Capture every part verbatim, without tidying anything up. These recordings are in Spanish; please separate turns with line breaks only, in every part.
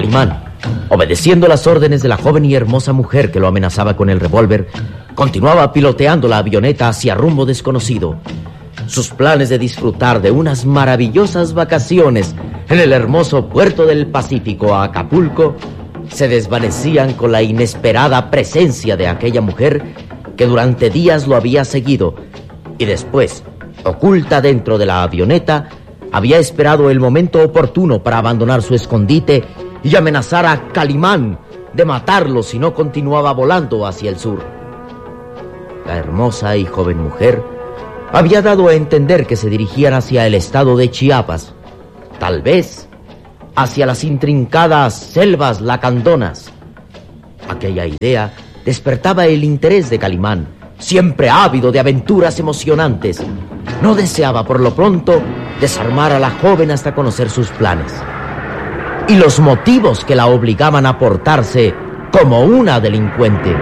Calimán, obedeciendo las órdenes de la joven y hermosa mujer que lo amenazaba con el revólver, continuaba piloteando la avioneta hacia rumbo desconocido. Sus planes de disfrutar de unas maravillosas vacaciones en el hermoso puerto del Pacífico, Acapulco, se desvanecían con la inesperada presencia de aquella mujer que durante días lo había seguido y después, oculta dentro de la avioneta, había esperado el momento oportuno para abandonar su escondite y amenazar a Calimán de matarlo si no continuaba volando hacia el sur. La hermosa y joven mujer había dado a entender que se dirigían hacia el estado de Chiapas, tal vez hacia las intrincadas selvas lacandonas. Aquella idea despertaba el interés de Calimán, siempre ávido de aventuras emocionantes. No deseaba por lo pronto desarmar a la joven hasta conocer sus planes y los motivos que la obligaban a portarse como una delincuente.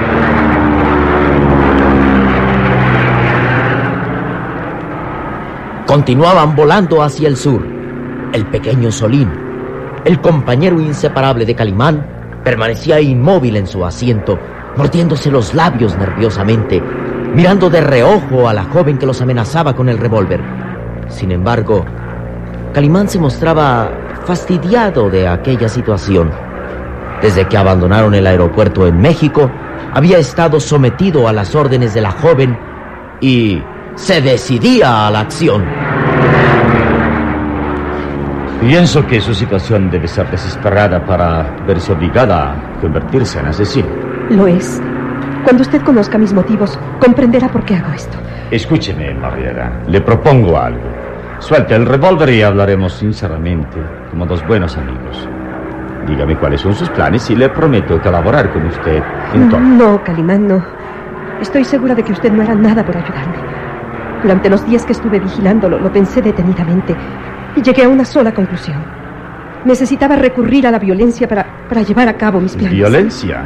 Continuaban volando hacia el sur. El pequeño Solín, el compañero inseparable de Calimán, permanecía inmóvil en su asiento, mordiéndose los labios nerviosamente, mirando de reojo a la joven que los amenazaba con el revólver. Sin embargo, Calimán se mostraba fastidiado de aquella situación. Desde que abandonaron el aeropuerto en México, había estado sometido a las órdenes de la joven y se decidía a la acción.
Pienso que su situación debe ser desesperada para verse obligada a convertirse en asesino.
Lo es. Cuando usted conozca mis motivos, comprenderá por qué hago esto.
Escúcheme, Mariela. Le propongo algo. Suelte el revólver y hablaremos sinceramente, como dos buenos amigos. Dígame cuáles son sus planes y le prometo colaborar con usted en todo.
No, Calimán, no. Estoy segura de que usted no hará nada por ayudarme. Durante los días que estuve vigilándolo, lo pensé detenidamente y llegué a una sola conclusión. Necesitaba recurrir a la violencia para, para llevar a cabo mis planes.
¿Violencia?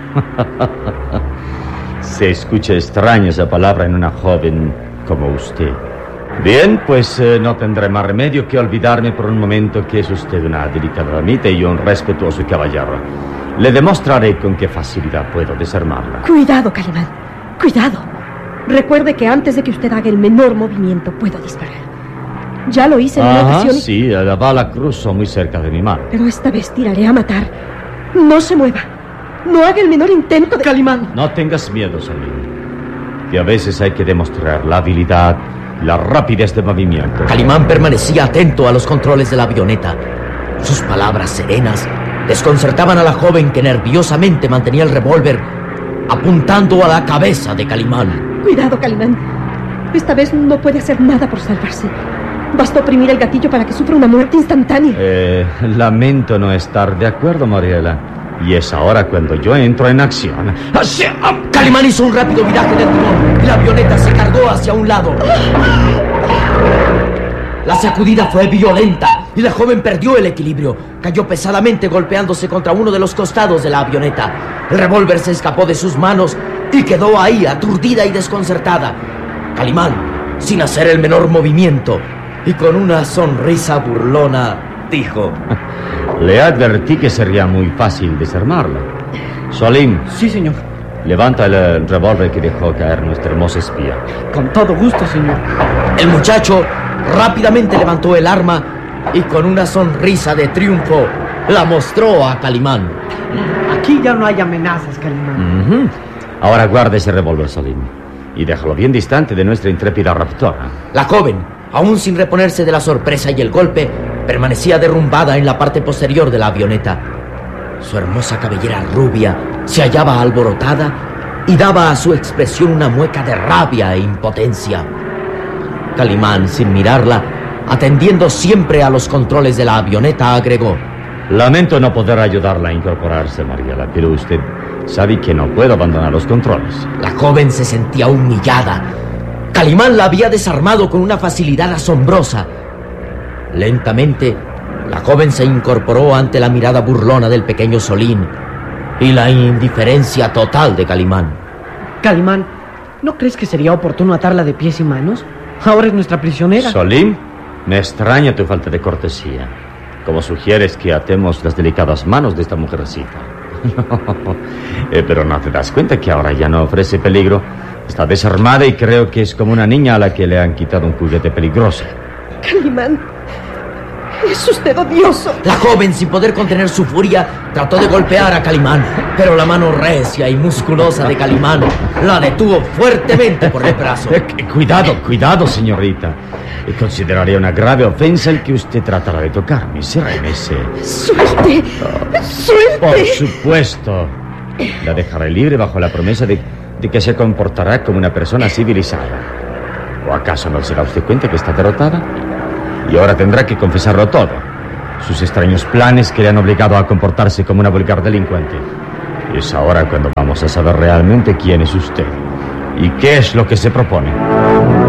Se escucha extraña esa palabra en una joven como usted. Bien, pues eh, no tendré más remedio que olvidarme por un momento que es usted una delicada damita y un respetuoso caballero. Le demostraré con qué facilidad puedo desarmarla.
Cuidado, Calimán, cuidado. Recuerde que antes de que usted haga el menor movimiento, puedo disparar. Ya lo hice en una
Ajá,
ocasión y...
sí, la bala cruzó muy cerca de mi mano.
Pero esta vez tiraré a matar. No se mueva. No haga el menor intento de...
Calimán.
No tengas miedo, Salim. Que a veces hay que demostrar la habilidad y la rapidez de movimiento.
Calimán permanecía atento a los controles de la avioneta. Sus palabras serenas desconcertaban a la joven que nerviosamente mantenía el revólver apuntando a la cabeza de Calimán.
Cuidado, Calimán. Esta vez no puede hacer nada por salvarse. Basta oprimir el gatillo para que sufra una muerte instantánea.
Eh, lamento no estar de acuerdo, Mariela. Y es ahora cuando yo entro en acción.
Calimán hizo un rápido viraje del timón y la avioneta se cargó hacia un lado. La sacudida fue violenta y la joven perdió el equilibrio. Cayó pesadamente golpeándose contra uno de los costados de la avioneta. El revólver se escapó de sus manos y quedó ahí, aturdida y desconcertada. Calimán, sin hacer el menor movimiento y con una sonrisa burlona, dijo:
Le advertí que sería muy fácil desarmarla. Solim.
Sí, señor.
Levanta el revólver que dejó caer nuestra hermosa espía.
Con todo gusto, señor.
El muchacho rápidamente levantó el arma y con una sonrisa de triunfo la mostró a Calimán.
Aquí ya no hay amenazas, Calimán.
Uh-huh. Ahora guarda ese revólver, Solim, y déjalo bien distante de nuestra intrépida raptora.
La joven, aún sin reponerse de la sorpresa y el golpe, permanecía derrumbada en la parte posterior de la avioneta. Su hermosa cabellera rubia se hallaba alborotada y daba a su expresión una mueca de rabia e impotencia. Calimán, sin mirarla, atendiendo siempre a los controles de la avioneta, agregó:
Lamento no poder ayudarla a incorporarse, Mariela, pero usted sabe que no puedo abandonar los controles.
La joven se sentía humillada. Calimán la había desarmado con una facilidad asombrosa. Lentamente, la joven se incorporó ante la mirada burlona del pequeño Solín y la indiferencia total de Calimán.
Calimán, ¿no crees que sería oportuno atarla de pies y manos? Ahora es nuestra prisionera.
Solín, me extraña tu falta de cortesía. Como sugieres que atemos las delicadas manos de esta mujercita. No, eh, pero no te das cuenta que ahora ya no ofrece peligro. Está desarmada y creo que es como una niña a la que le han quitado un juguete peligroso.
Calimán, es usted odioso.
La joven, sin poder contener su furia, trató de golpear a Calimán, pero la mano recia y musculosa de Calimán la detuvo fuertemente por el brazo.
Eh, cuidado, cuidado, señorita. Consideraría una grave ofensa el que usted tratara de tocarme. Sérenese.
¡Suelte! ¡Suelte!
Por supuesto. La dejaré libre bajo la promesa de, de que se comportará como una persona civilizada. ¿O acaso no se da usted cuenta que está derrotada? Y ahora tendrá que confesarlo todo. Sus extraños planes que le han obligado a comportarse como una vulgar delincuente. Y es ahora cuando vamos a saber realmente quién es usted y qué es lo que se propone.